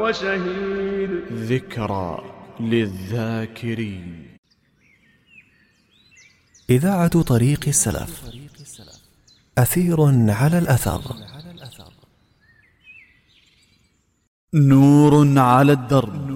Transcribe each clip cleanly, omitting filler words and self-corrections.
وشهيد. ذكرى للذاكرين. إذاعة طريق السلف، أثير على الأثر. نور على الدرب.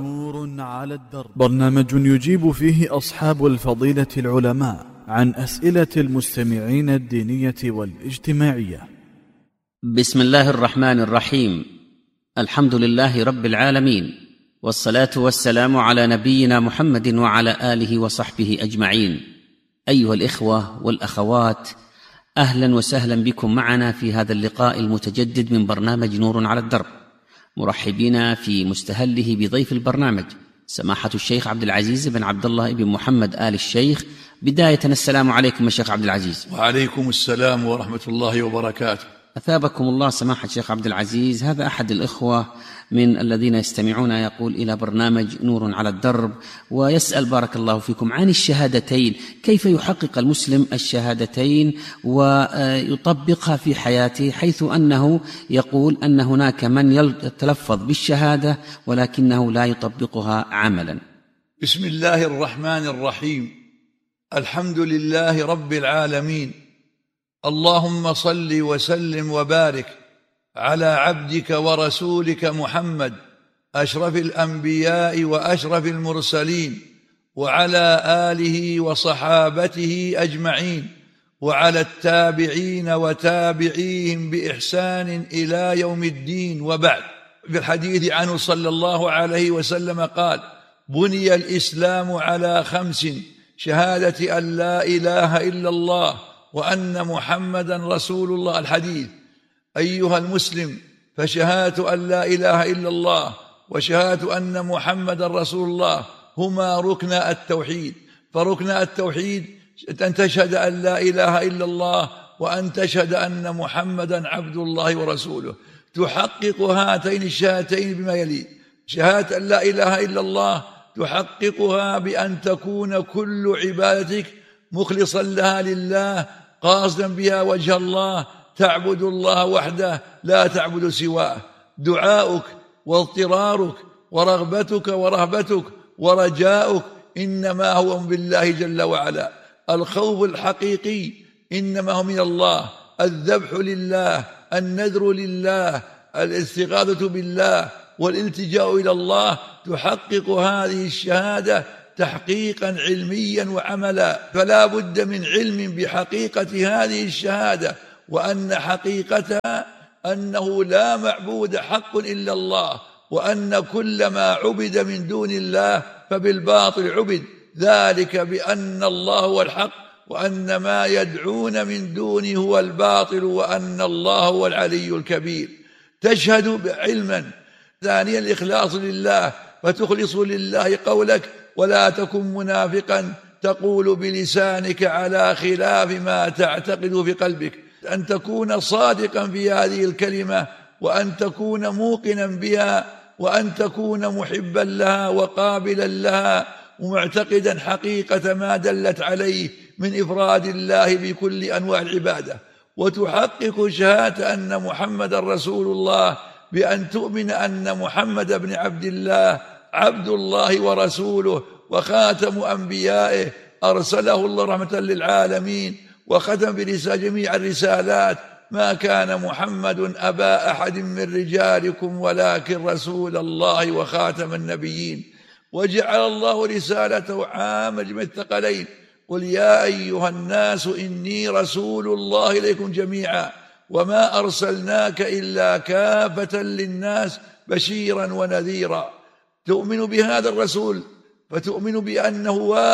برنامج يجيب فيه أصحاب الفضيلة العلماء عن أسئلة المستمعين الدينية والاجتماعية. بسم الله الرحمن الرحيم. الحمد لله رب العالمين، والصلاة والسلام على نبينا محمد وعلى آله وصحبه أجمعين. أيها الإخوة والأخوات، أهلا وسهلا بكم معنا في هذا اللقاء المتجدد من برنامج نور على الدرب، مرحبين في مستهله بضيف البرنامج سماحة الشيخ عبد العزيز بن عبد الله بن محمد آل الشيخ. بداية السلام عليكم الشيخ عبد العزيز. وعليكم السلام ورحمة الله وبركاته. أثابكم الله سماحة الشيخ عبد العزيز. هذا أحد الإخوة من الذين يستمعون يقول إلى برنامج نور على الدرب ويسأل بارك الله فيكم عن الشهادتين، كيف يحقق المسلم الشهادتين ويطبقها في حياته، حيث أنه يقول أن هناك من يتلفظ بالشهادة ولكنه لا يطبقها عملا. بسم الله الرحمن الرحيم. الحمد لله رب العالمين، اللهم صل وسلم وبارك على عبدك ورسولك محمد أشرف الأنبياء وأشرف المرسلين، وعلى آله وصحابته أجمعين، وعلى التابعين وتابعيهم بإحسان إلى يوم الدين. وبعد، في الحديث عنه صلى الله عليه وسلم قال: بني الإسلام على 5: شهادة أن لا إله إلا الله وأن محمدا رسول الله. الحديث. أيها المسلم، فشهادة أن لا إله إلا الله وشهادة أن محمدا رسول الله هما ركن التوحيد. فركن التوحيد أن تشهد أن لا إله إلا الله وأن تشهد أن محمدا عبد الله ورسوله. تحقق هاتين الشهادتين بما يلي: شهادة أن لا إله إلا الله تحققها بأن تكون كل عبادتك مخلصا لها لله، قاصدا بها وجه الله، تعبد الله وحده لا تعبد سواه. دعاؤك واضطرارك ورغبتك ورهبتك ورجاؤك إنما هو بالله جل وعلا. الخوف الحقيقي إنما هو من الله، الذبح لله، النذر لله، الاستغاثة بالله والالتجاء إلى الله. تحقق هذه الشهادة تحقيقا علميا وعملا، فلا بد من علم بحقيقة هذه الشهادة، وأن حقيقتها أنه لا معبود حق إلا الله، وأن كل ما عبد من دون الله فبالباطل عبد، ذلك بأن الله هو الحق وأن ما يدعون من دونه هو الباطل وأن الله هو العلي الكبير. تشهد علما. ثانيا الإخلاص لله، فتخلص لله قولك ولا تكن منافقا تقول بلسانك على خلاف ما تعتقد في قلبك. أن تكون صادقا في هذه الكلمة، وأن تكون موقنا بها، وأن تكون محبا لها وقابلا لها، ومعتقدا حقيقة ما دلت عليه من إفراد الله بكل أنواع العبادة. وتحقق شهادة أن محمد رسول الله بأن تؤمن أن محمد بن عبد الله عبد الله ورسوله وخاتم أنبيائه، أرسله الله رحمة للعالمين وختم برسالة جميع الرسالات. ما كان محمد أبا أحد من رجالكم ولكن رسول الله وخاتم النبيين. وجعل الله رسالته عامة جميع الثقلين: قل يا أيها الناس إني رسول الله إليكم جميعا وما أرسلناك إلا كافة للناس بشيرا ونذيرا. تؤمن بهذا الرسول، فتؤمن بأنه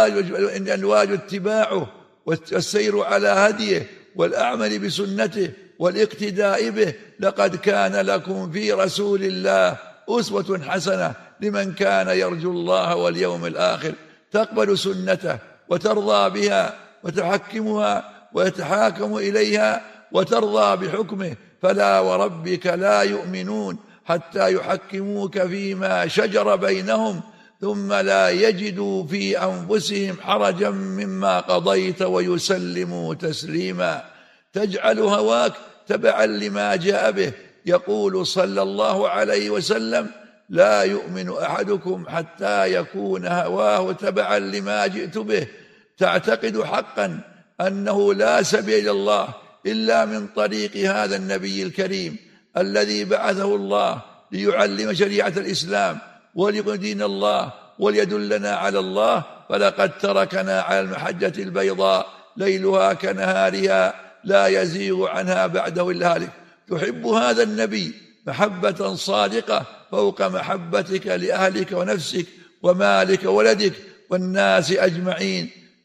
واجب اتباعه والسير على هديه والأعمل بسنته والاقتداء به. لقد كان لكم في رسول الله أسوة حسنة لمن كان يرجو الله واليوم الآخر. تقبل سنته وترضى بها وتحكمها ويتحاكم إليها وترضى بحكمه. فلا وربك لا يؤمنون حتى يحكموك فيما شجر بينهم ثم لا يجدوا في أنفسهم حرجا مما قضيت ويسلموا تسليما. تجعل هواك تبعا لما جاء به. يقول صلى الله عليه وسلم: لا يؤمن أحدكم حتى يكون هواه تبعا لما جئت به. تعتقد حقا أنه لا سبيل إلى الله إلا من طريق هذا النبي الكريم الذي بعثه الله ليعلم شريعة الإسلام وليقيم دين الله وليدلنا على الله، فلقد تركنا على المحجة البيضاء ليلها كنهارها لا يزيغ عنها بعده إلا هالك. تحب هذا النبي محبة صادقة فوق محبتك لأهلك ونفسك ومالك وولدك والناس أجمعين،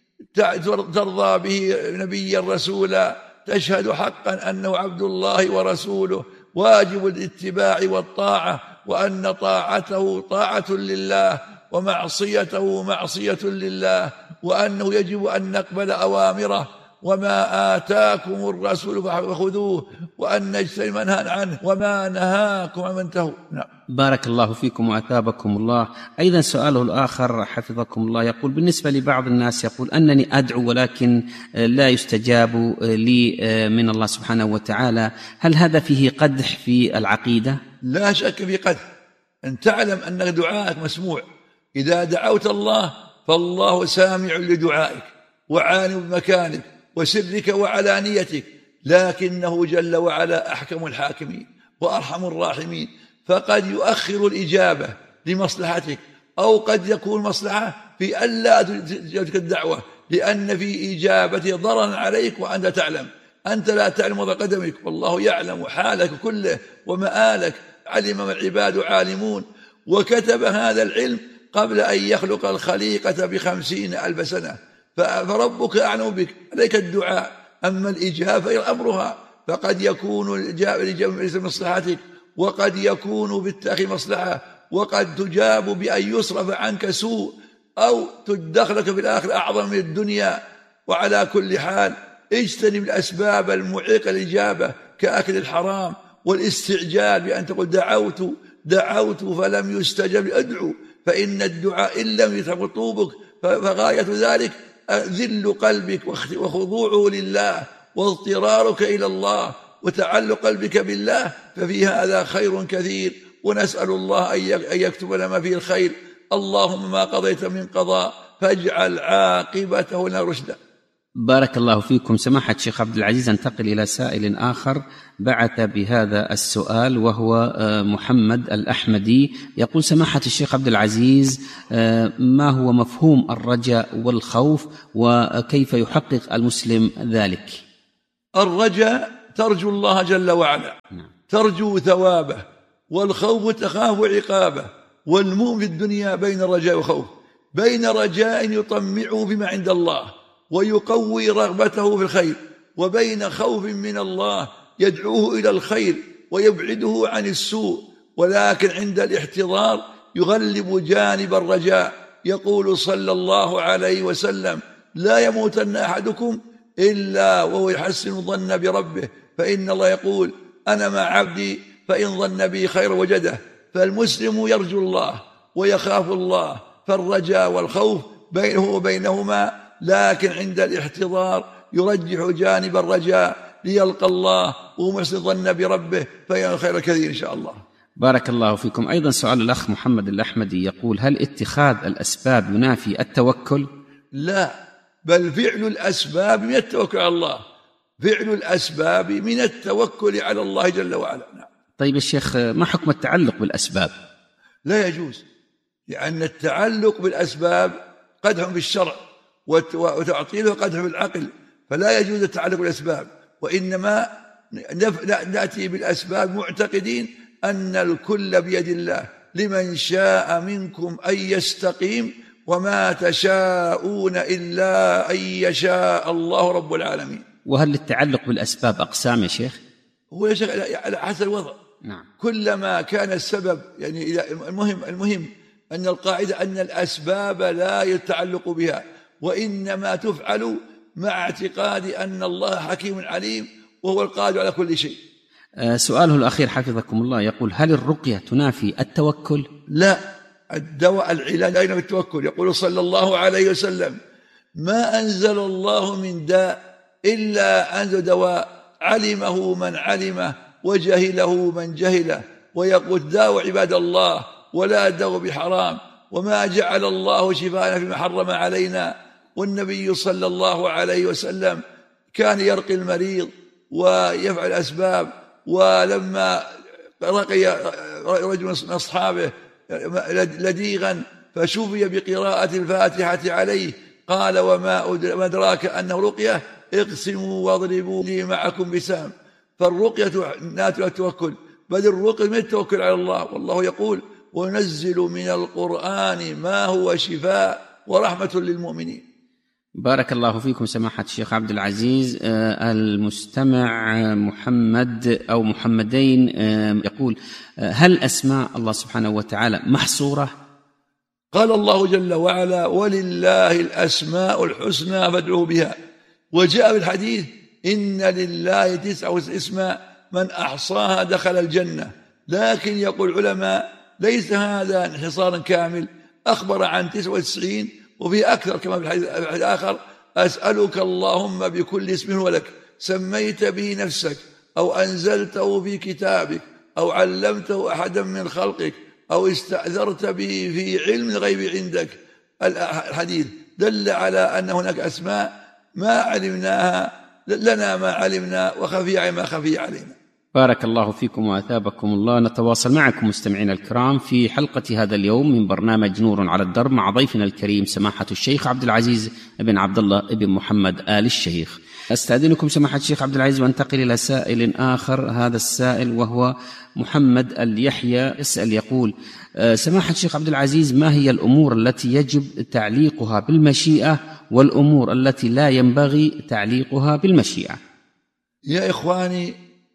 ترضى به نبيا رسولا، تشهد حقا أنه عبد الله ورسوله واجب الاتباع والطاعة، وأن طاعته طاعة لله ومعصيته معصية لله، وأنه يجب أن نقبل أوامره وما آتاكم الرسول فخذوه وأن نجتنب ما نهى عنه وما نهاكم عن انتهوا. نعم. بارك الله فيكم وأثابكم الله. أيضا سؤاله الآخر حفظكم الله يقول: بالنسبة لبعض الناس يقول أنني أدعو ولكن لا يستجاب لي من الله سبحانه وتعالى، هل هذا فيه قدح في العقيدة؟ لا شك في قدح. أن تعلم أن دعائك مسموع. إذا دعوت الله فالله سامع لدعائك وعالم بمكانك وسرك وعلانيتك، لكنه جل وعلا أحكم الحاكمين وأرحم الراحمين، فقد يؤخر الإجابة لمصلحتك، أو قد يكون مصلحة في ألا تجبك الدعوة، لأن في إجابته ضررا عليك وأنت تعلم. أنت لا تعلم وضع قدمك والله يعلم حالك كله ومآلك، علم ما العباد عالمون، وكتب هذا العلم قبل أن يخلق الخليقة ب50,000 سنة، فربك أعلم بك، عليك الدعاء. أما الإجابة فهي أمرها، فقد يكون الإجابة ليس مصلحتك، وقد يكون بالتأخير مصلحة، وقد تجاب بأن يصرف عنك سوء أو تدخلك في الآخر أعظم من الدنيا. وعلى كل حال اجتنب الأسباب المعيقة للإجابة كأكل الحرام والاستعجال بأن تقول دعوت فلم يستجب، أدعو، فإن الدعاء إن لم يتم طوبك فغاية ذلك ذل قلبك وخضوعه لله واضطرارك إلى الله وتعلق قلبك بالله، ففي هذا خير كثير. ونسأل الله أن يكتب لنا فيه الخير. اللهم ما قضيت من قضاء فاجعل عاقبته لنا رشدا. بارك الله فيكم. سماحة الشيخ عبد العزيز، انتقل إلى سائل آخر بعث بهذا السؤال وهو محمد الأحمدي، يقول: سماحة الشيخ عبد العزيز، ما هو مفهوم الرجاء والخوف وكيف يحقق المسلم ذلك؟ الرجاء ترجو الله جل وعلا، ترجو ثوابه، والخوف تخاف عقابه. والمؤمن في الدنيا بين رجاء وخوف، بين رجاء يطمعه بما عند الله ويقوي رغبته في الخير، وبين خوف من الله يدعوه إلى الخير ويبعده عن السوء، ولكن عند الاحتضار يغلب جانب الرجاء. يقول صلى الله عليه وسلم: لا يموتن أحدكم إلا وهو يحسن ظن بربه، فإن الله يقول: أنا مع عبدي فإن ظن بي خير وجده. فالمسلم يرجو الله ويخاف الله، فالرجاء والخوف بينه وبينهما، لكن عند الاحتضار يرجح جانب الرجاء ليلقى الله ومحسن ظن بربه فين خير كثير إن شاء الله. بارك الله فيكم. أيضا سؤال الأخ محمد الأحمدي يقول: هل اتخاذ الأسباب ينافي التوكل؟ لا، بل فعل الأسباب من التوكل على الله، فعل الأسباب من التوكل على الله جل وعلا. طيب الشيخ، ما حكم التعلق بالأسباب؟ لا يجوز، لأن التعلق بالأسباب قدح بالشرع وتعطيله قدح بالعقل، فلا يجوز التعلق بالأسباب، وإنما نأتي بالأسباب معتقدين أن الكل بيد الله، لمن شاء منكم أن يستقيم وما تشاءون إلا أن يشاء الله رب العالمين. وهل التعلق بالأسباب أقسام يا شيخ؟ هو يا شيخ على حسب الوضع. نعم. كلما كان السبب يعني المهم أن القاعدة أن الأسباب لا يتعلق بها، وإنما تفعل مع اعتقاد أن الله حكيم عليم وهو القادر على كل شيء. سؤاله الأخير حفظكم الله يقول: هل الرقية تنافي التوكل؟ لا، الدواء العلاج أين بالتوكل. يقول صلى الله عليه وسلم: ما أنزل الله من داء إلا أنزل دواء علمه من علمه وجهله من جهله. ويقول: داووا عباد الله ولا تدعوا بحرام، وما جعل الله شفاءنا فيما حرم علينا. والنبي صلى الله عليه وسلم كان يرقي المريض ويفعل أسباب. ولما رقي رجل من أصحابه لديغا فشفي بقراءة الفاتحة عليه قال: وما أدراك أنه رقية؟ اقسموا واضربوا لي معكم بسام. فالرقية ناتج التوكل، بل الرقية من التوكل على الله. والله يقول: وننزل من القرآن ما هو شفاء ورحمة للمؤمنين. بارك الله فيكم سماحة الشيخ عبد العزيز. المستمع محمد أو محمدين يقول: هل أسماء الله سبحانه وتعالى محصورة؟ قال الله جل وعلا: ولله الأسماء الحسنى فادعوه بها. وجاء في الحديث: إن لله 99 اسماء من أحصاها دخل الجنة. لكن يقول العلماء: ليس هذا انحصارا كامل، أخبر عن 99 وفي أكثر، كما في الحديث الآخر: أسألك اللهم بكل اسم هو لك سميت به نفسك أو أنزلته في كتابك أو علمته أحدا من خلقك أو استأثرت به في علم الغيب عندك. الحديث دل على أن هناك أسماء ما علمناها لنا ما علمنا وخفي ما خفي علينا. بارك الله فيكم وأثابكم الله. نتواصل معكم مستمعينا الكرام في حلقة هذا اليوم من برنامج نور على الدرب مع ضيفنا الكريم سماحة الشيخ عبد العزيز بن عبد الله بن محمد آل الشيخ. أستأذنكم سماحة الشيخ عبد العزيز وانتقل إلى سائل آخر. هذا السائل وهو محمد اليحيى يسأل يقول: سماحة الشيخ عبد العزيز، ما هي الأمور التي يجب تعليقها بالمشيئة والأمور التي لا ينبغي تعليقها بالمشيئة؟ يا إخواني،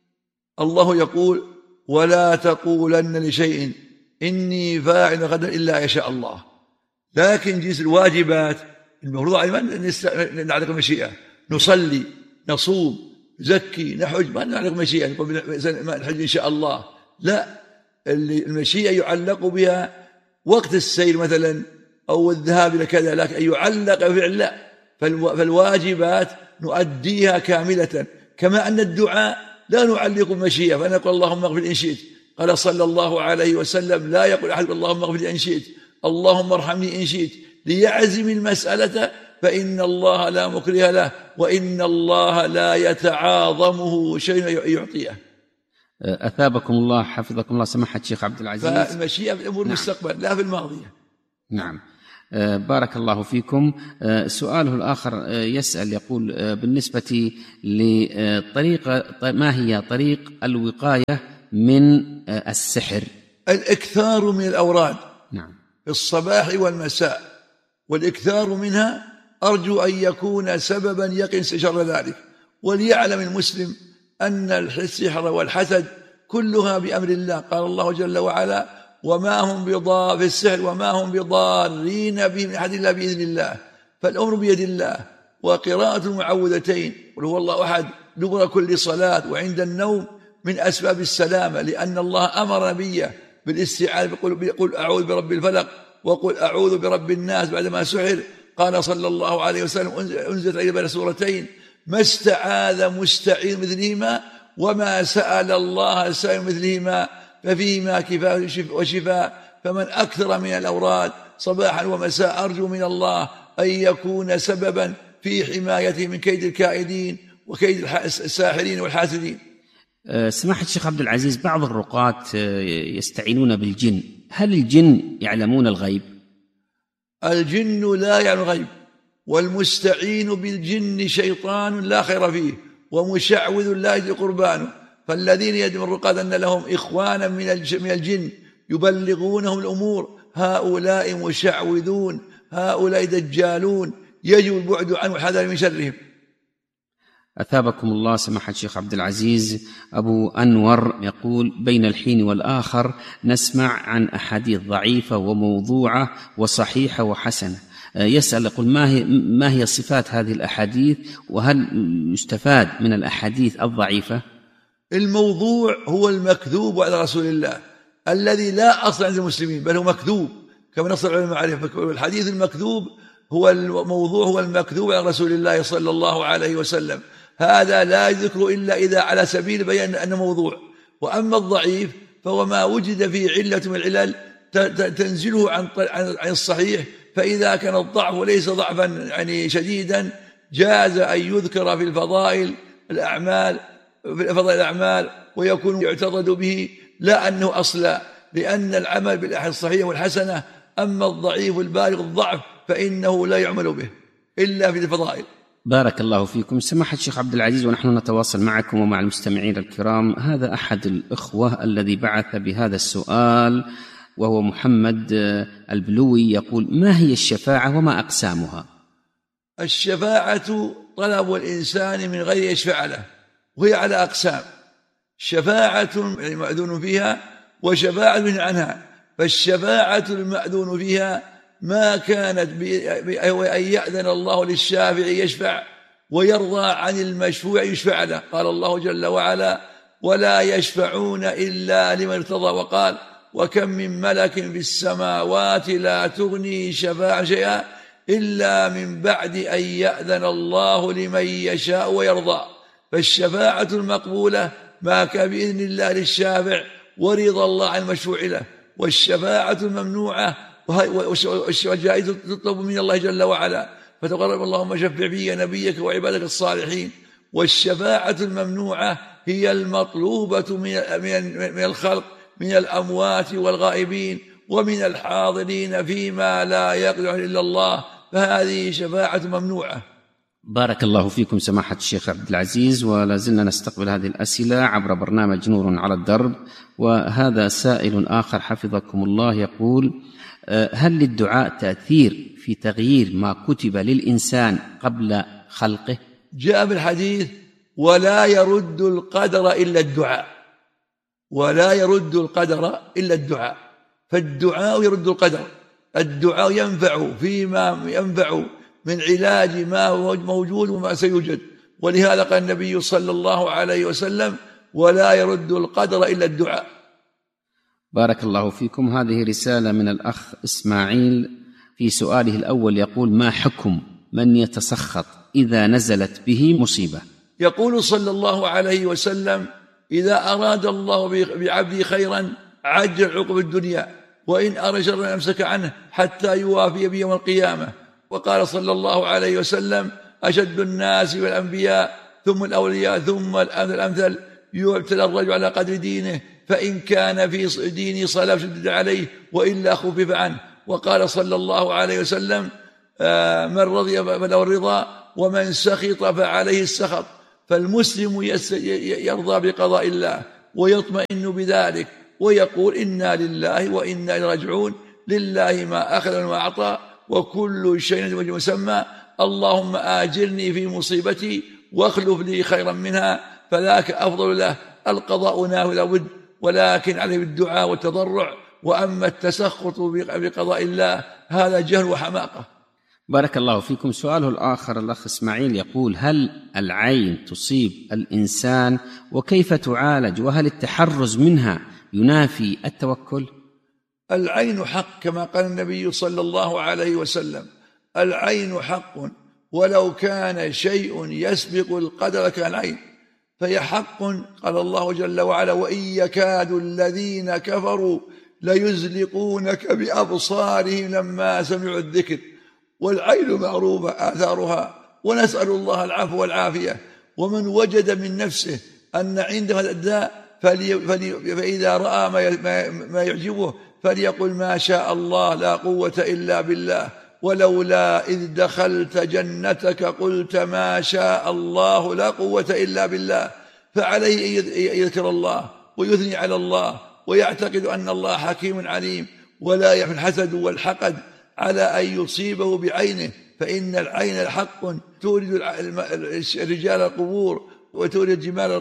الله يقول: ولا تقولن لشيء إني فاعل غدا إلا يشاء الله. لكن جنس الواجبات المفروض علينا نعلق المشيئة. نصلي، نصوم، نزكي، نحج، ما نعلق المشيئة نقول نحج إن شاء الله. لا، المشيئة يعلق بها وقت السير مثلا أو الذهاب إلى كذا، لكن أن يعلق بفعل لا. فالواجبات نؤديها كاملة، كما أن الدعاء لا نعلق المشيئة فنقول اللهم اغفر إن شئت. قال صلى الله عليه وسلم: لا يقول أحد اللهم اغفر إن شئت، اللهم ارحمني إن شئت، ليعزم المسألة فإن الله لا مكره له وإن الله لا يتعاظمه شيء يعطيه. أثابكم الله حفظكم الله سماحة الشيخ عبد العزيز. فالمشيئة في أمور المستقبل لا في الماضية. نعم. بارك الله فيكم. سؤاله الآخر يسأل يقول: بالنسبة لطريقة، ما هي طريق الوقاية من السحر؟ الإكثار من الأوراد. نعم. في الصباح والمساء، والإكثار منها أرجو أن يكون سببا يقي شر ذلك. وليعلم المسلم أن السحر والحسد كلها بأمر الله. قال الله جل وعلا: وما هم في السحر وما هم بضارين به من أحد إلا بإذن الله. فالأمر بيد الله. وقراءة المعوذتين قل هو الله أحد دبر كل صلاة وعند النوم من أسباب السلامة، لأن الله أمر نبيه بالاستعاذة بقول أعوذ برب الفلق وقل أعوذ برب الناس بعدما سحر. قال صلى الله عليه وسلم: أنزلت عليه بين سورتين ما استعاذ مستعيذ مثلهما وما سأل الله سائل مثلهما ففيهما كفاية وشفاء. فمن أكثر من الأوراد صباحا ومساء أرجو من الله أن يكون سببا في حمايته من كيد الكائدين وكيد الساحرين والحاسدين. سماحة الشيخ عبد العزيز، بعض الرقاة يستعينون بالجن، هل الجن يعلمون الغيب؟ الجن لا يعلم الغيب، والمستعين بالجن شيطان لا خير فيه ومشعوذ لا يجزي قربانه. فالذين يدعون الرقاة أن لهم إخوانا من الجن يبلغونهم الأمور، هؤلاء مشعوذون، هؤلاء دجالون، يجب البعد عنه والحذر من شرهم. أثابكم الله سماحة الشيخ عبد العزيز. أبو أنور يقول: بين الحين والآخر نسمع عن أحاديث ضعيفة وموضوعة وصحيحة وحسنة. يسأل يقول: ما هي صفات هذه الأحاديث، وهل يستفاد من الأحاديث الضعيفة؟ الموضوع هو المكذوب على رسول الله الذي لا أصل عند المسلمين، بل هو مكذوب كما نص العلماء عليه. الحديث المكذوب هو الموضوع، هو المكذوب على رسول الله صلى الله عليه وسلم. هذا لا يذكر إلا إذا على سبيل بيان أنه موضوع. وأما الضعيف فهو ما وجد فيه علة من العلل تنزله عن الصحيح، فإذا كان الضعف وليس ضعفا يعني شديدا جاز أن يذكر في الفضائل الأعمال ويكون يعتضد به، لا أنه أصلا، لأن العمل بالأحاديث الصحيحة والحسنة. أما الضعيف البالغ الضعف فإنه لا يعمل به إلا في الفضائل. بارك الله فيكم. سماحة الشيخ عبد العزيز، ونحن نتواصل معكم ومع المستمعين الكرام، هذا أحد الإخوة الذي بعث بهذا السؤال وهو محمد البلوي، يقول: ما هي الشفاعة وما أقسامها؟ الشفاعة طلب الإنسان من غير يشفع له، وهي على أقسام: شفاعة المأذون فيها وشفاعة منه عنها. فالشفاعة المأذون فيها ما كانت أن يأذن الله للشافع يشفع ويرضى عن المشفوع يشفع له. قال الله جل وعلا: ولا يشفعون إلا لمن ارتضى. وقال: وكم من ملك في السماوات لا تغني شفاعة شيئا إلا من بعد أن يأذن الله لمن يشاء ويرضى. فالشفاعة المقبولة ما كان بإذن الله للشافع ورضا الله عن المشفوع له. والشفاعة الممنوعة والجائزة تطلب من الله جل وعلا، فتقرب: اللهم شفع في نبيك وعبادك الصالحين. والشفاعة الممنوعة هي المطلوبة من الخلق، من الأموات والغائبين ومن الحاضرين فيما لا يقدر إلا الله، فهذه شفاعة ممنوعة. بارك الله فيكم سماحة الشيخ عبد العزيز، ولا زلنا نستقبل هذه الأسئلة عبر برنامج نور على الدرب. وهذا سائل آخر حفظكم الله يقول: هل للدعاء تأثير في تغيير ما كتب للإنسان قبل خلقه؟ جاء بالحديث: ولا يرد القدر إلا الدعاء، ولا يرد القدر إلا الدعاء. فالدعاء يرد القدر، الدعاء ينفع فيما ينفع من علاج ما هو موجود وما سيوجد. ولهذا قال النبي صلى الله عليه وسلم: ولا يرد القدر إلا الدعاء. بارك الله فيكم. هذه رسالة من الأخ إسماعيل، في سؤاله الأول يقول: ما حكم من يتسخط إذا نزلت به مصيبة؟ يقول صلى الله عليه وسلم: إذا أراد الله بعبده خيرا عجل عقب الدنيا، وإن أراد شرا أمسك عنه حتى يوافي به يوم القيامة. وقال صلى الله عليه وسلم: أشد الناس والأنبياء ثم الأولياء ثم الأمثل يبتلى الرجل على قدر دينه، فإن كان في دينه صلاة شدد عليه وإلا خفف عنه. وقال صلى الله عليه وسلم: من رضي فله الرضا ومن سخط فعليه السخط. فالمسلم يرضى بقضاء الله ويطمئن بذلك ويقول: إنا لله وإنا إليه راجعون، لله ما أخذ وما أعطى وكل شيء مسمى، اللهم آجرني في مصيبتي واخلف لي خيرا منها، فذاك أفضل له. القضاء نافذ لابد، ولكن عليه بالدعاء والتضرع. وأما التسخط بقضاء الله هذا جهل وحماقة. بارك الله فيكم. سؤاله الآخر الأخ إسماعيل يقول: هل العين تصيب الإنسان وكيف تعالج؟ وهل التحرز منها ينافي التوكل؟ العين حق كما قال النبي صلى الله عليه وسلم: العين حق ولو كان شيء يسبق القدر كالعين، فهي حق. قال الله جل وعلا: وإن يكاد الذين كفروا ليزلقونك بأبصارهم لما سمعوا الذكر. والعين معروفة آثارها، ونسأل الله العفو والعافية. ومن وجد من نفسه أن عنده هذا الداء فإذا رأى ما يعجبه فليقل: ما شاء الله لا قوة إلا بالله، ولولا إذ دخلت جنتك قلت ما شاء الله لا قوة إلا بالله. فعليه أن يذكر الله ويثني على الله ويعتقد أن الله حكيم عليم، ولا يحمل الحسد والحقد على أن يصيبه بعينه، فإن العين حق تورد الرجال القبور وتورد الجمال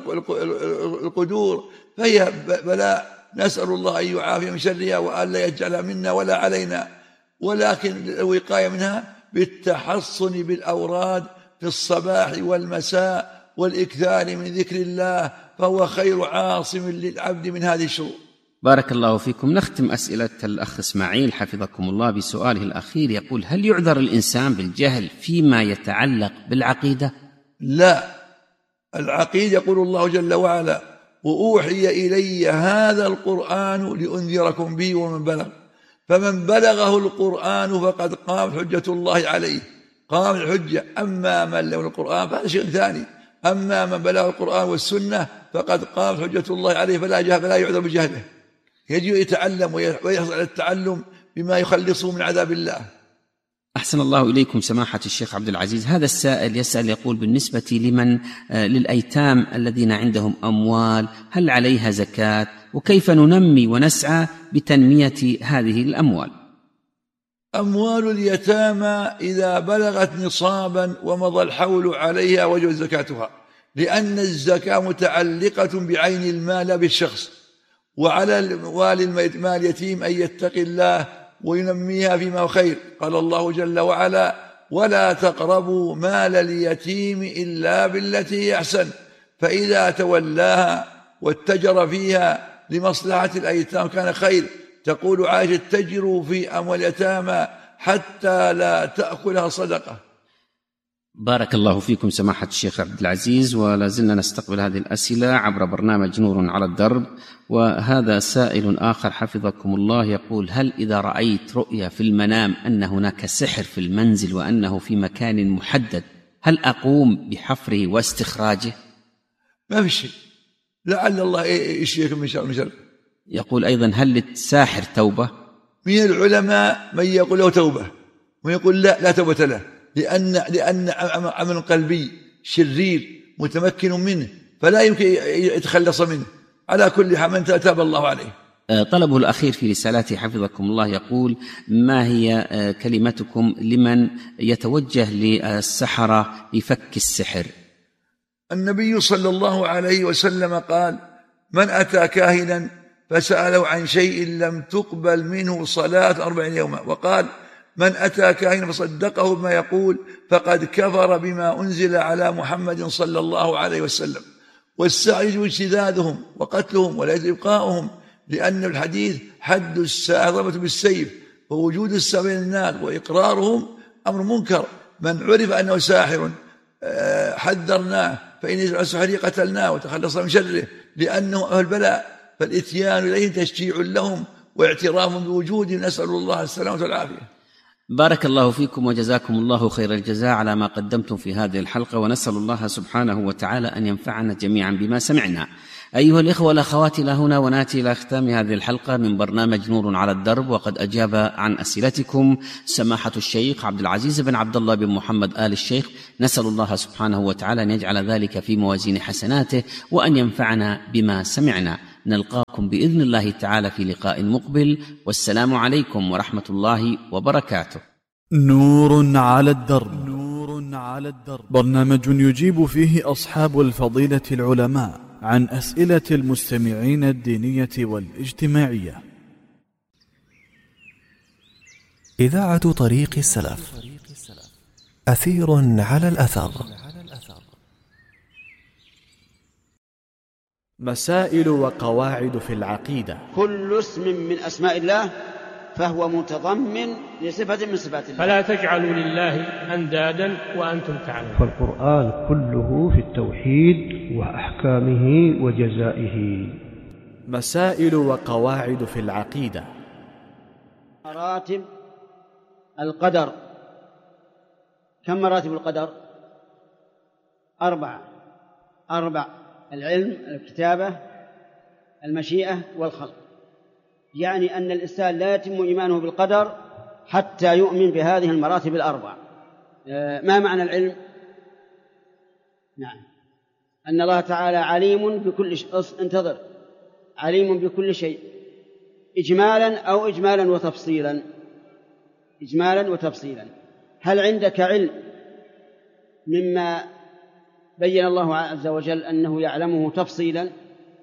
القدور، فهي بلاء. نسأل الله أن يعافي من شرها وأن لا يجعلها منا ولا علينا، ولكن الوقاية منها بالتحصن بالأوراد في الصباح والمساء والإكثار من ذكر الله، فهو خير عاصم للعبد من هذه الشرور. بارك الله فيكم. نختم أسئلة الأخ إسماعيل حفظكم الله بسؤاله الأخير، يقول: هل يعذر الإنسان بالجهل فيما يتعلق بالعقيدة؟ لا، العقيدة يقول الله جل وعلا: وأوحي إلي هذا القرآن لأنذركم به ومن بلغ. فمن بلغه القرآن فقد قامت حجة الله عليه، قام الحجة. أما من له القرآن فهذا شيء ثاني، أما من بلغ القرآن والسنة فقد قامت حجة الله عليه فلا يعذر بجهله، يجب يتعلم ويحرص على التعلم بما يخلصه من عذاب الله. أحسن الله إليكم سماحة الشيخ عبد العزيز. هذا السائل يسأل يقول: بالنسبة للأيتام الذين عندهم أموال هل عليها زكاة؟ وكيف ننمي ونسعى بتنمية هذه الأموال؟ أموال اليتامى إذا بلغت نصابا ومضى الحول عليها وجب زكاتها، لأن الزكاة متعلقة بعين المال لا بالشخص، وعلى والي المال اليتيم أن يتقي الله وينميها فيما هو خير. قال الله جل وعلا: ولا تقربوا مال اليتيم إلا بالتي هي أحسن، فإذا تولاها واتجر فيها لمصلحة الأيتام كان خير. تقول عائشة: اتجروا في أموال اليتامى حتى لا تأكلها صدقة. بارك الله فيكم سماحة الشيخ عبد العزيز، ولا زلنا نستقبل هذه الأسئلة عبر برنامج نور على الدرب. وهذا سائل آخر حفظكم الله يقول: هل إذا رأيت رؤيا في المنام أن هناك سحر في المنزل وأنه في مكان محدد هل أقوم بحفره واستخراجه؟ ما في شيء، لعل الله يشفيك من شر. يقول أيضا: هل للساحر توبة؟ من العلماء من يقول له توبة ويقول لا توبة له، لأن عمل قلبي شرير متمكن منه فلا يمكن يتخلص منه. على كل حال من تاب الله عليه. طلبه الأخير في رسالته حفظكم الله يقول: ما هي كلمتكم لمن يتوجه للسحرة لفك السحر؟ النبي صلى الله عليه وسلم قال: من أتى كاهنا فسأله عن شيء لم تقبل منه صلاة 40 يوما، وقال: من أتى كاهنا فصدقه بما يقول فقد كفر بما أنزل على محمد صلى الله عليه وسلم. والسعي يجب اجتذاذهم وقتلهم ولا يجب إبقاؤهم، لأن الحديث: حد الساحر ضربة بالسيف، ووجود السبع بين الناس وإقرارهم أمر منكر. من عرف أنه ساحر حذرناه، فإن يجعل السحر قتلناه وتخلص من شره، لأنه أهل البلاء، فالإتيان إليهم تشجيع لهم واعتراف بوجودهم. نسأل الله السلامة والعافية. بارك الله فيكم وجزاكم الله خير الجزاء على ما قدمتم في هذه الحلقة، ونسأل الله سبحانه وتعالى أن ينفعنا جميعا بما سمعنا. أيها الإخوة والأخوات، إلى هنا ونأتي إلى ختام هذه الحلقة من برنامج نور على الدرب، وقد أجاب عن أسئلتكم سماحة الشيخ عبد العزيز بن عبد الله بن محمد آل الشيخ. نسأل الله سبحانه وتعالى أن يجعل ذلك في موازين حسناته وأن ينفعنا بما سمعنا. نلقاكم بإذن الله تعالى في لقاء مقبل، والسلام عليكم ورحمة الله وبركاته. نور على الدرب. برنامج يجيب فيه أصحاب الفضيلة العلماء عن أسئلة المستمعين الدينية والاجتماعية. إذاعة طريق السلف، أثير على الأثر. مسائل وقواعد في العقيدة. كل اسم من أسماء الله فهو متضمن لصفة من صفات الله، فلا تجعلوا لله أندادا وأنتم تعلمون. فالقرآن كله في التوحيد وأحكامه وجزائه. مسائل وقواعد في العقيدة. مراتب القدر. كم مراتب القدر؟ 4: العلم، الكتابة، المشيئة، والخلق. يعني أن الإنسان لا يتم إيمانه بالقدر حتى يؤمن بهذه المراتب 4. ما معنى العلم؟ نعم، أن الله تعالى عليم بكل شيء. انتظر، عليم بكل شيء إجمالا أو إجمالا وتفصيلا. إجمالا وتفصيلا. هل عندك علم مما بين الله عز وجل أنه يعلمه تفصيلا؟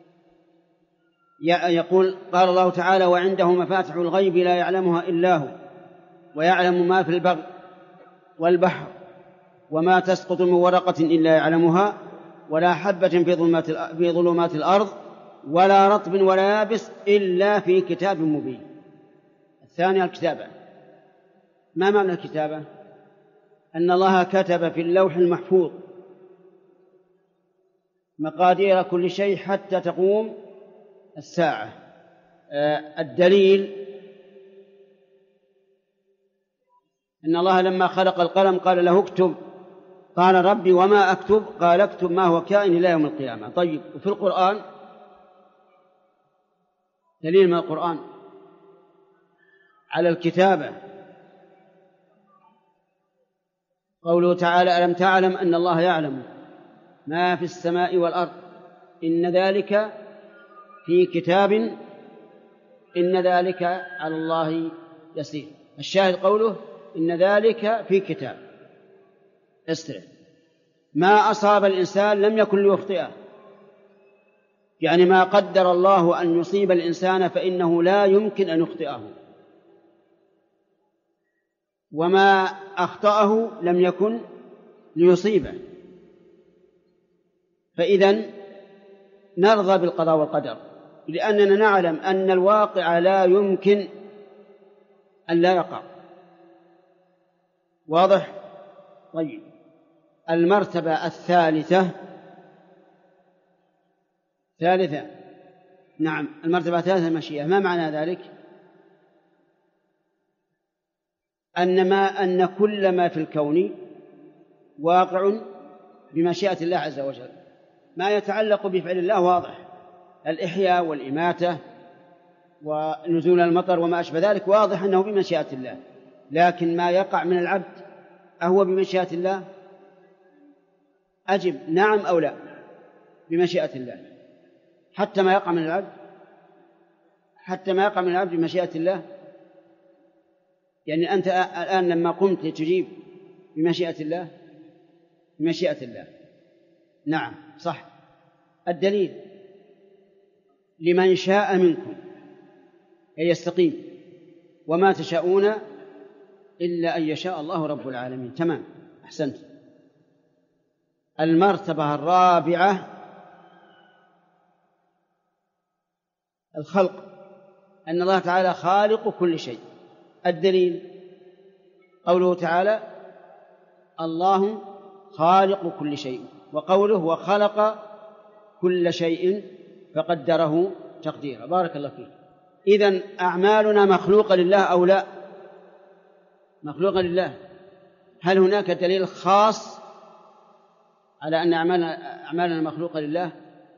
قال الله تعالى: وعنده مفاتح الغيب لا يعلمها إلا هو ويعلم ما في البر والبحر وما تسقط من ورقة إلا يعلمها ولا حبة في ظلمات الأرض ولا رطب ولا يابس إلا في كتاب مبين. الثانية الكتابة. ما معنى الكتابة؟ أن الله كتب في اللوح المحفوظ مقادير كل شيء حتى تقوم الساعة. الدليل إن الله لما خلق القلم قال له اكتب، قال ربي وما أكتب؟ قال اكتب ما هو كائن إلى يوم القيامة. طيب، وفي القرآن دليل من القرآن على الكتابة قوله تعالى: ألم تعلم أن الله يعلم ما في السماء والأرض إن ذلك في كتاب إن ذلك على الله يسير. الشاهد قوله إن ذلك في كتاب. استرح، ما أصاب الإنسان لم يكن ليخطئه، يعني ما قدر الله أن يصيب الإنسان فإنه لا يمكن أن يخطئه، وما أخطأه لم يكن ليصيبه. فإذن نرضى بالقضاء والقدر، لأننا نعلم أن الواقع لا يمكن أن لا يقع. واضح؟ طيب، المرتبة الثالثة نعم، المرتبة الثالثة المشيئة. ما معنى ذلك؟ أن كل ما في الكون واقع بمشيئة الله عز وجل. ما يتعلق بفعل الله واضح، الإحياء والإماتة ونزول المطر وما أشبه ذلك واضح أنه بمشيئة الله، لكن ما يقع من العبد أهو بمشيئة الله؟ أجب نعم أو لا. بمشيئة الله، حتى ما يقع من العبد بمشيئة الله. يعني أنت الآن لما قمت تجيب بمشيئة الله، بمشيئة الله. نعم صح. الدليل: لمن شاء منكم أن يستقيم وما تشاءون إلا أن يشاء الله رب العالمين. تمام، أحسنت. المرتبة الرابعة الخلق، أن الله تعالى خالق كل شيء. الدليل قوله تعالى: الله خالق كل شيء، وقوله: وخلق كل شيء فقدره تقديرا. بارك الله فيك. إذن أعمالنا مخلوقة لله أو لا؟ مخلوقة لله. هل هناك دليل خاص على أن أعمالنا مخلوقة لله؟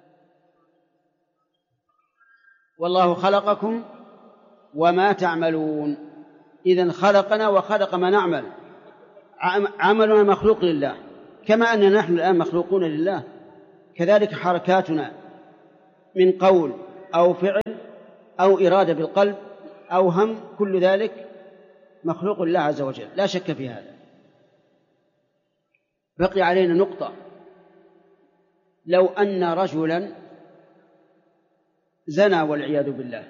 والله خلقكم وما تعملون. إذن خلقنا وخلق ما نعمل. عملنا مخلوق لله، كما أننا نحن الآن مخلوقون لله، كذلك حركاتنا من قول أو فعل أو إرادة بالقلب أو هم، كل ذلك مخلوق لله عز وجل، لا شك في هذا. بقي علينا نقطة: لو أن رجلا زنى والعياذ بالله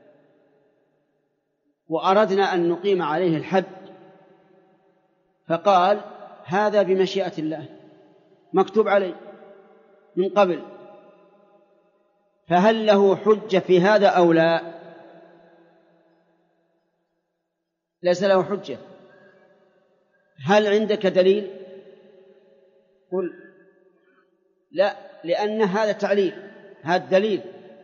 وأردنا أن نقيم عليه الحد، فقال: هذا بمشيئة الله، مكتوب عليه من قبل، فهل له حجة في هذا أو لا؟ ليس له حجة. هل عندك دليل؟ قل لا، لأن هذا تعليل، هذا دليل.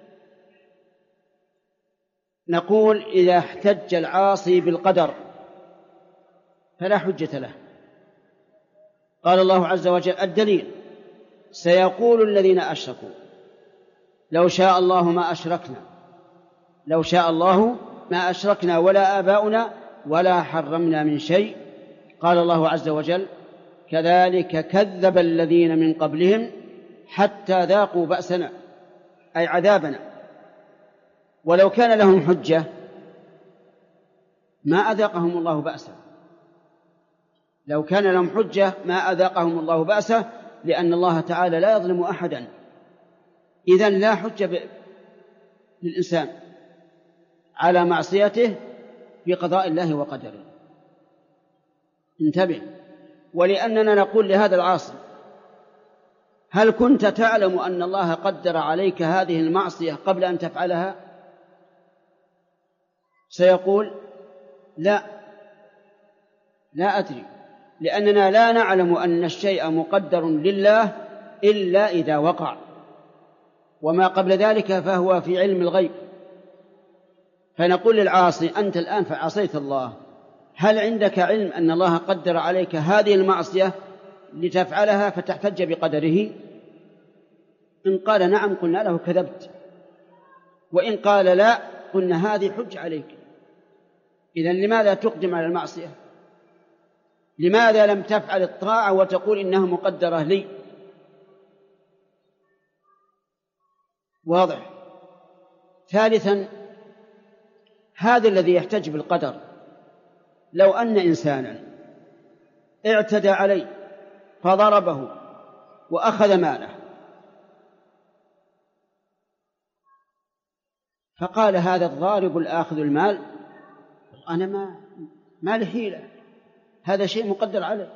نقول: إذا احتج العاصي بالقدر فلا حجة له. قال الله عز وجل: الدليل: سيقول الذين أشركوا لو شاء الله ما أشركنا، لو شاء الله ما أشركنا ولا آباؤنا ولا حرمنا من شيء. قال الله عز وجل: كذلك كذب الذين من قبلهم حتى ذاقوا بأسنا، أي عذابنا. ولو كان لهم حجة ما أذاقهم الله بأسه، لو كان لهم حجة ما أذاقهم الله بأسه، لأن الله تعالى لا يظلم أحدا. إذن لا حجة للإنسان على معصيته بقضاء الله وقدره. انتبه. ولأننا نقول لهذا العاصي: هل كنت تعلم أن الله قدر عليك هذه المعصية قبل أن تفعلها؟ سيقول: لا أدري، لأننا لا نعلم أن الشيء مقدر لله إلا إذا وقع، وما قبل ذلك فهو في علم الغيب. فنقول للعاصي: أنت الآن عصيت الله، هل عندك علم أن الله قدر عليك هذه المعصية لتفعلها فتحتج بقدره؟ إن قال نعم قلنا له كذبت، وإن قال لا قلنا هذه حج عليك. إذن لماذا تقدم على المعصية؟ لماذا لم تفعل الطاعة وتقول إنها مقدرة لي؟ واضح. ثالثا، هذا الذي يحتج بالقدر لو أن إنسانا اعتدى عليه فضربه وأخذ ماله، فقال هذا الضارب الآخذ المال أنا ما لي حيلة، هذا شيء مقدر عليه.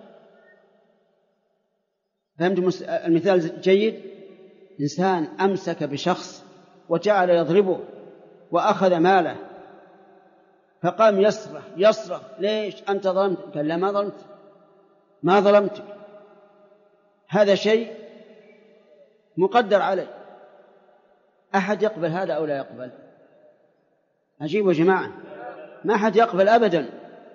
فهمت المثال جيد؟ إنسان أمسك بشخص وجعل يضربه وأخذ ماله، فقام يصرخ ليش أنت ظلمت؟ قال لا ما ظلمتك، هذا شيء مقدر عليه. أحد يقبل هذا أو لا يقبل؟ عجيب يا جماعة، ما أحد يقبل أبدا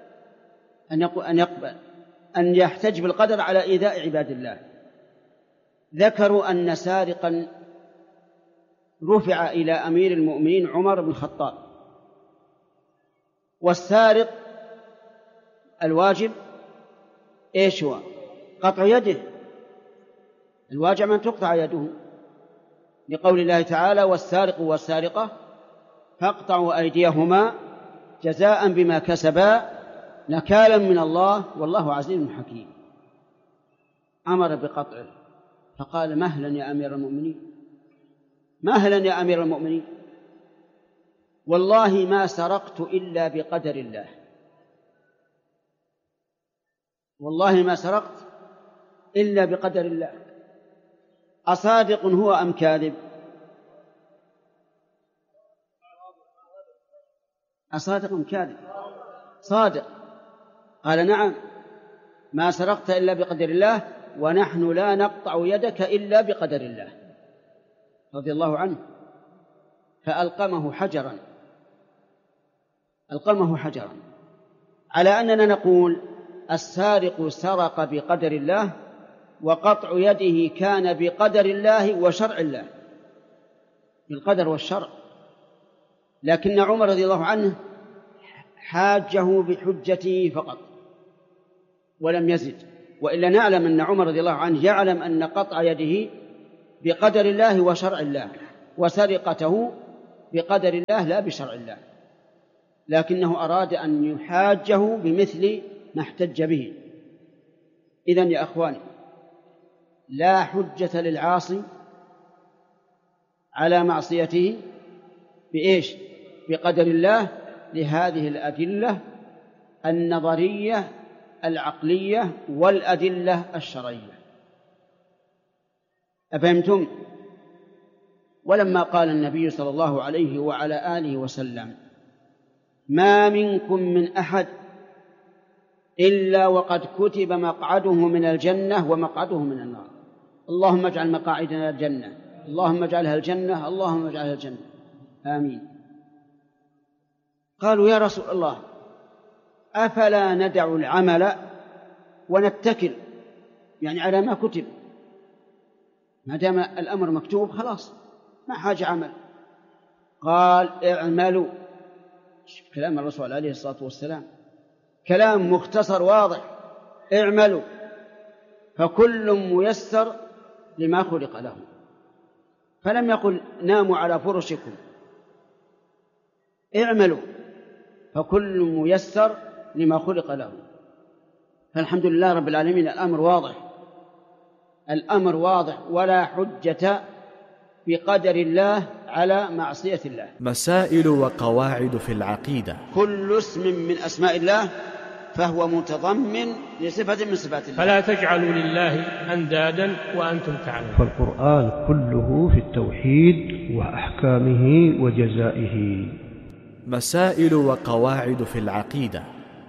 أن يحتج بالقدر على إيذاء عباد الله. ذكروا أن سارقا رفع إلى أمير المؤمنين عمر بن الخطاب، والسارق الواجب إيش هو؟ قطع يده، الواجب أن تقطع يده، لقول الله تعالى والسارق والسارقة فاقطعوا أيديهما جزاء بما كسبا نكالا من الله والله عزيز حكيم. أمر بقطعه، فقال مهلا يا أمير المؤمنين، مهلا يا أمير المؤمنين، والله ما سرقت إلا بقدر الله، والله ما سرقت إلا بقدر الله. أصادق هو أم كاذب؟ أصادق أم كاذب؟ صادق. قال نعم ما سرقت إلا بقدر الله، ونحن لا نقطع يدك إلا بقدر الله، رضي الله عنه. فألقمه حجرا، ألقمه حجرا، على أننا نقول السارق سرق بقدر الله، وقطع يده كان بقدر الله وشرع الله، بالقدر والشرع. لكن عمر رضي الله عنه حاجه بحجته فقط ولم يزد، وإلا نعلم أن عمر رضي الله عنه يعلم أن قطع يده بقدر الله وشرع الله، وسرقته بقدر الله لا بشرع الله، لكنه أراد أن يحاجه بمثل ما احتج به. إذن يا أخواني، لا حجة للعاصي على معصيته بإيش؟ بقدر الله، لهذه الأدلة النظرية العقلية والأدلة الشرعية. أفهمتم؟ ولما قال النبي صلى الله عليه وعلى آله وسلم ما منكم من أحد إلا وقد كتب مقعده من الجنة ومقعده من النار، اللهم اجعل مقاعدنا الجنة، اللهم اجعلها الجنة، اللهم اجعلها الجنة، آمين. قالوا يا رسول الله أفلا ندع العمل ونتكل يعني على ما كتب؟ ما دام الأمر مكتوب خلاص ما حاجة عمل. قال اعملوا. كلام الرسول عليه الصلاة والسلام كلام مختصر واضح، اعملوا فكل ميسر لما خلق له. فلم يقل ناموا على فرشكم، اعملوا فكل ميسر لما خلق له. فالحمد لله رب العالمين الأمر واضح، الأمر واضح، ولا حجة بقدر الله على معصية الله. مسائل وقواعد في العقيدة. كل اسم من أسماء الله فهو متضمن لصفة من صفات الله. فلا تجعلوا لله أندادا وأنتم تعلمون. فالقرآن كله في التوحيد وأحكامه وجزائه. مسائل وقواعد في العقيدة.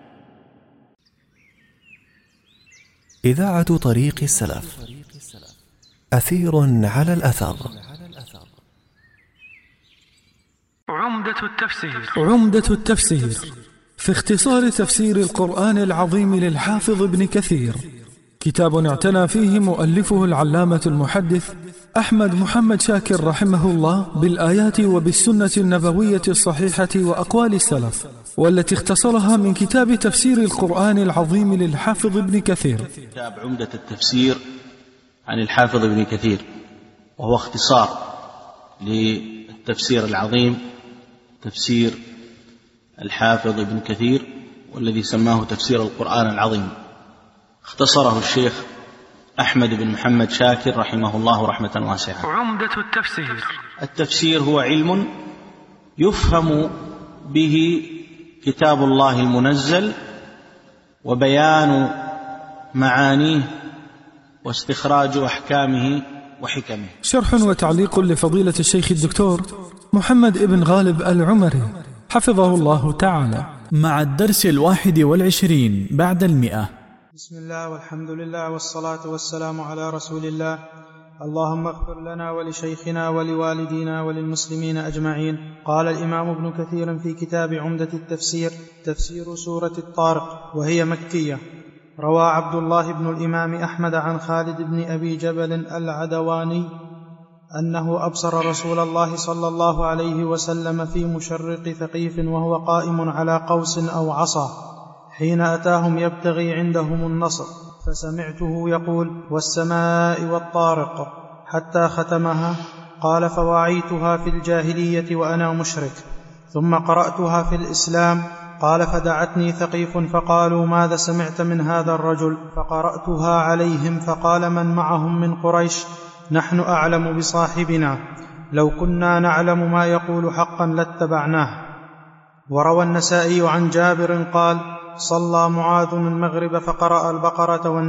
إذاعة طريق السلف، أثير على الأثر. عمدة التفسير في اختصار تفسير القرآن العظيم للحافظ ابن كثير، كتاب اعتنى فيه مؤلفه العلامة المحدث أحمد محمد شاكر رحمه الله بالآيات وبالسنة النبوية الصحيحة وأقوال السلف، والتي اختصرها من كتاب تفسير القرآن العظيم للحافظ ابن كثير. كتاب عمدة التفسير عن الحافظ ابن كثير، وهو اختصار للتفسير العظيم تفسير الحافظ ابن كثير، والذي سماه تفسير القرآن العظيم. اختصره الشيخ أحمد بن محمد شاكر رحمه الله رحمة واسعة. عمدة التفسير. التفسير هو علم يفهم به كتاب الله المنزل وبيان معانيه واستخراج أحكامه وحكمه. شرح وتعليق لفضيلة الشيخ الدكتور محمد ابن غالب العمري حفظه الله تعالى، مع الدرس 21 بعد 100. بسم الله والحمد لله والصلاة والسلام على رسول الله. اللهم اغفر لنا ولشيخنا ولوالدينا وللمسلمين أجمعين. قال الإمام ابن كثير في كتاب عمدة التفسير تفسير سورة الطارق، وهي مكية. روى عبد الله بن الإمام أحمد عن خالد بن أبي جبل العدواني أنه أبصر رسول الله صلى الله عليه وسلم في مشرق ثقيف وهو قائم على قوس أو عصا حين أتاهم يبتغي عندهم النصر، فسمعته يقول: والسماء والطارق، حتى ختمها. قال: فوعيتها في الجاهلية وأنا مشرك، ثم قرأتها في الإسلام. قال: فدعتني ثقيف فقالوا: ماذا سمعت من هذا الرجل؟ فقرأتها عليهم، فقال من معهم من قريش: نحن أعلم بصاحبنا، لو كنا نعلم ما يقول حقا لاتبعناه. وروى النسائي عن جابر قال: صلى معاذ المغرب فقرأ البقرة